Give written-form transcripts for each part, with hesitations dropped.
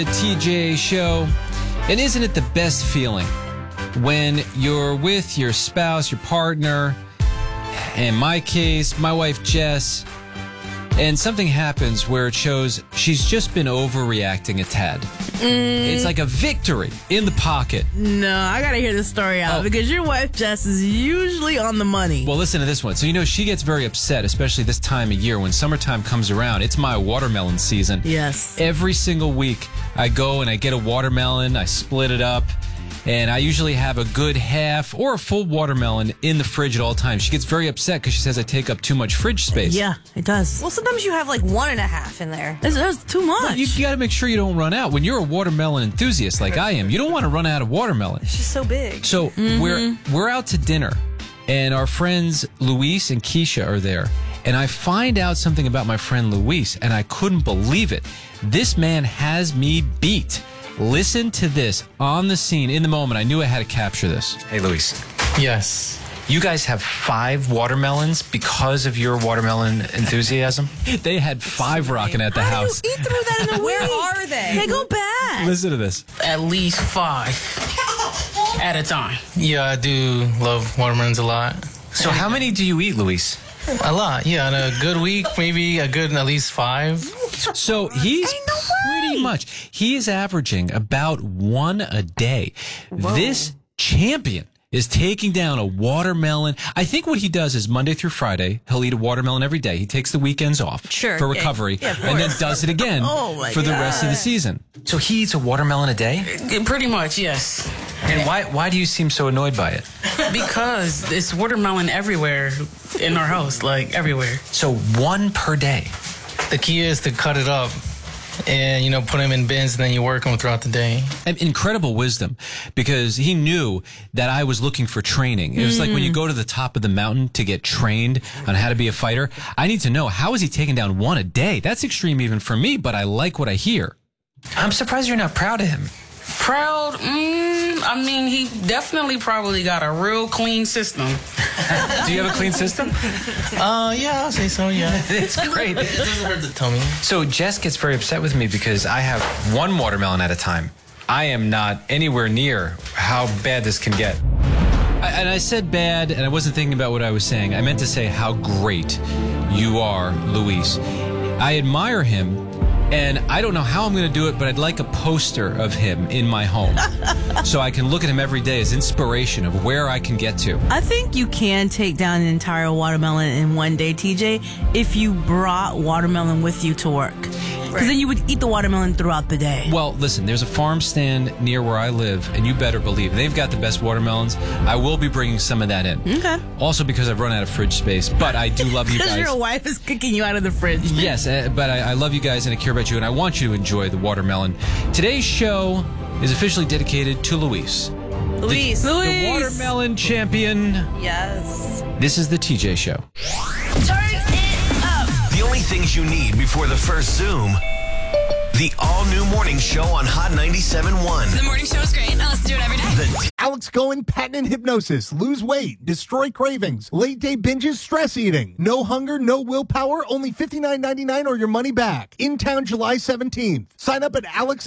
The TJ Show. And isn't it the best feeling when you're with your spouse, your partner, in my case, my wife Jess, and something happens where it shows she's just been overreacting a tad. It's like a victory in the pocket. No, I gotta hear this story out because your wife Jess is usually on the money. Well, listen to this one. So, she gets very upset, especially this time of year when summertime comes around. It's my watermelon season. Yes. Every single week I go and I get a watermelon, I split it up, and I usually have a good half or a full watermelon in the fridge at all times. She gets very upset because she says I take up too much fridge space. Yeah, it does. Well, sometimes you have like 1.5 in there. That's too much. Well, you got to make sure you don't run out. When you're a watermelon enthusiast like I am, you don't want to run out of watermelon. It's just so big. So we're out to dinner, and our friends Luis and Keisha are there. And I find out something about my friend Luis, and I couldn't believe it. This man has me beat. Listen to this on the scene in the moment. I knew I had to capture this. Hey, Luis. Yes. You guys have 5 watermelons because of your watermelon enthusiasm? They had 5 rocking at the house. How do you eat through that in a Where week? are they? They go bad. Listen to this. At least 5 at a time. Yeah, I do love watermelons a lot. So how many do you eat, Luis? A lot, yeah. In a good week, maybe a good at least 5. So he's pretty much, he is averaging about 1 a day. Whoa. This champion is taking down a watermelon. I think what he does is Monday through Friday, he'll eat a watermelon every day. He takes the weekends off for recovery and then does it again for the rest of the season. So he eats a watermelon a day? Pretty much, yes. And why do you seem so annoyed by it? Because it's watermelon everywhere in our house, like everywhere. So 1 per day. The key is to cut it up and, put them in bins, and then you work them throughout the day. And incredible wisdom, because he knew that I was looking for training. It was like when you go to the top of the mountain to get trained on how to be a fighter. I need to know, how is he taking down 1 a day? That's extreme even for me, but I like what I hear. I'm surprised you're not proud of him. Proud? He definitely probably got a real clean system. Do you have a clean system? Yeah, I'll say so, yeah. It's great. It doesn't hurt the tummy. So Jess gets very upset with me because I have 1 watermelon at a time. I am not anywhere near how bad this can get. And I said bad, and I wasn't thinking about what I was saying. I meant to say how great you are, Luis. I admire him. And I don't know how I'm going to do it, but I'd like a poster of him in my home so I can look at him every day as inspiration of where I can get to. I think you can take down an entire watermelon in one day, TJ, if you brought watermelon with you to work. Because then you would eat the watermelon throughout the day. Well, listen, there's a farm stand near where I live, and you better believe they've got the best watermelons. I will be bringing some of that in. Okay. Also because I've run out of fridge space, but I do love you guys. Because your wife is kicking you out of the fridge. Yes, but I love you guys and I care about you, and I want you to enjoy the watermelon. Today's show is officially dedicated to Luis. Luis. The watermelon champion. Yes. This is the TJ Show. Turn it up. The only things you need before the first Zoom. The all-new morning show on Hot 97.1. The morning show is great. Let's do it every day. Alex Cohen, patent hypnosis, lose weight, destroy cravings, late day binges, stress eating, no hunger, no willpower, only $59.99 or your money back. In town July 17th. Sign up at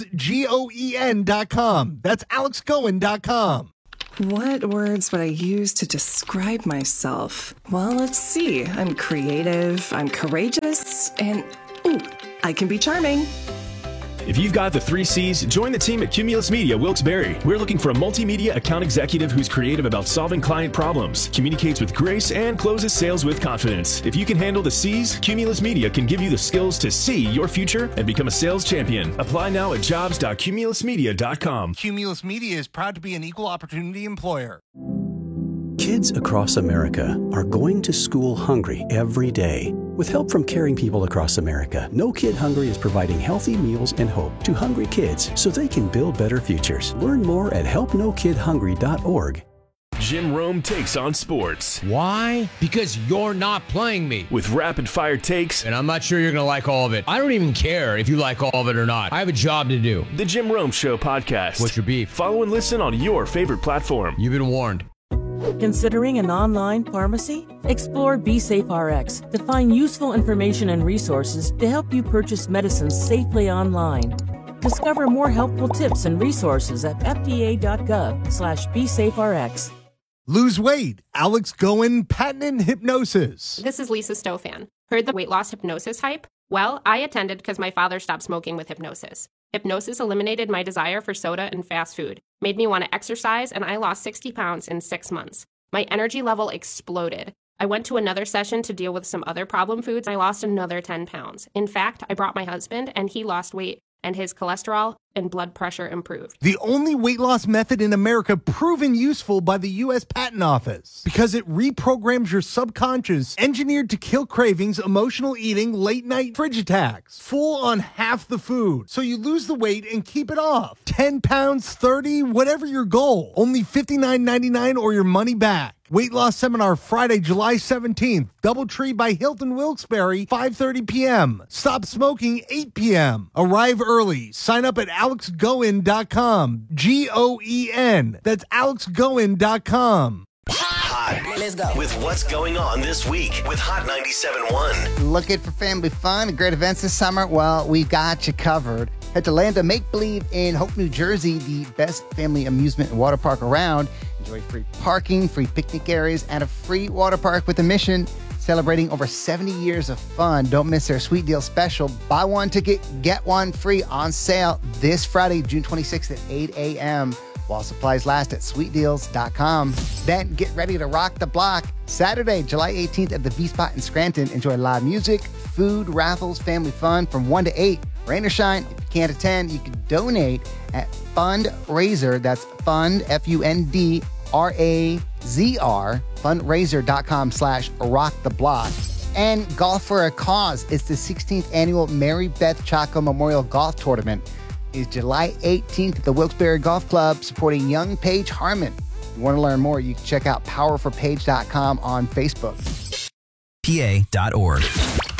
alexgoen.com. That's alexcohen.com. What words would I use to describe myself? Well, let's see. I'm creative, I'm courageous, and I can be charming. If you've got the 3 C's, join the team at Cumulus Media Wilkes-Barre. We're looking for a multimedia account executive who's creative about solving client problems, communicates with grace, and closes sales with confidence. If you can handle the C's, Cumulus Media can give you the skills to see your future and become a sales champion. Apply now at jobs.cumulusmedia.com. Cumulus Media is proud to be an equal opportunity employer. Kids across America are going to school hungry every day. With help from caring people across America, No Kid Hungry is providing healthy meals and hope to hungry kids so they can build better futures. Learn more at helpnokidhungry.org. Jim Rome takes on sports. Why? Because you're not playing me. With rapid-fire takes. And I'm not sure you're going to like all of it. I don't even care if you like all of it or not. I have a job to do. The Jim Rome Show podcast. What's your beef? Follow and listen on your favorite platform. You've been warned. Considering an online pharmacy? Explore BeSafeRx to find useful information and resources to help you purchase medicines safely online. Discover more helpful tips and resources at fda.gov/BeSafeRx. Lose weight. Alex Goen, patented hypnosis. This is Lisa Stofan. Heard the weight loss hypnosis hype? Well, I attended because my father stopped smoking with hypnosis. Hypnosis eliminated my desire for soda and fast food, made me want to exercise, and I lost 60 pounds in 6 months. My energy level exploded. I went to another session to deal with some other problem foods, and I lost another 10 pounds. In fact, I brought my husband, and he lost weight, and his cholesterol and blood pressure improved. The only weight loss method in America proven useful by the U.S. Patent Office because it reprograms your subconscious, engineered to kill cravings, emotional eating, late night fridge attacks, full on half the food. So you lose the weight and keep it off. 10 pounds, 30, whatever your goal. Only $59.99 or your money back. Weight loss seminar Friday, July 17th. Doubletree by Hilton Wilkes-Barre, 5:30 p.m. Stop smoking, 8 p.m. Arrive early. Sign up at AlexGoen.com. Goen. That's AlexGoen.com. Hot. Let's go. With what's going on this week with Hot 97.1. Looking for family fun and great events this summer? Well, we've got you covered. Head to Land of Make Believe in Hope, New Jersey, the best family amusement and water park around. Enjoy free parking, free picnic areas, and a free water park with a mission celebrating over 70 years of fun. Don't miss their sweet deal special. Buy one ticket, get one free on sale this Friday, June 26th at 8 a.m. while supplies last at sweetdeals.com. Then get ready to rock the block. Saturday, July 18th at the V-Spot in Scranton. Enjoy live music, food, raffles, family fun from 1 to 8. Rain or shine, if you can't attend, you can donate at Fundraiser. That's Fund, Fundrazr, fundraiser.com/rocktheblock. And Golf for a Cause. It's the 16th annual Mary Beth Chaco Memorial Golf Tournament. It's July 18th at the Wilkes-Barre Golf Club supporting young Paige Harmon. If you want to learn more, you can check out powerforpaige.com on Facebook. PA.org.